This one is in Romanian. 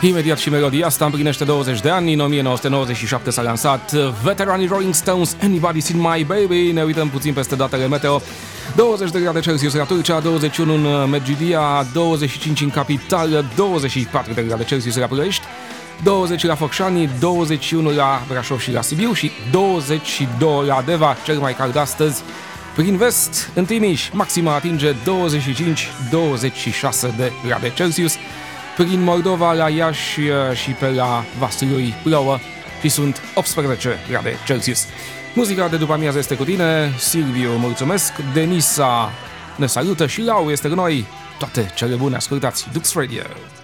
Imediat și melodia asta împlinește 20 de ani. În 1997 s-a lansat veteranii Rolling Stones, Anybody Seen My Baby. Ne uităm puțin peste datele meteo. 20 de grade Celsius la Turcia, 21 în Medgidia, 25 în capitală, 24 de grade Celsius la Ploiești, 20 la Focșani, 21 la Brașov și la Sibiu și 22 la Deva, cel mai cald astăzi. Prin vest, în Timiș, maxima atinge 25-26 de grade Celsius. Prin Moldova, la Iași și pe la Vaslui plouă și sunt 18 grade Celsius. Muzica de după amiază este cu tine, Silviu, mulțumesc, Denisa ne salută și Lau este cu noi. Toate cele bune, ascultați Dux Radio.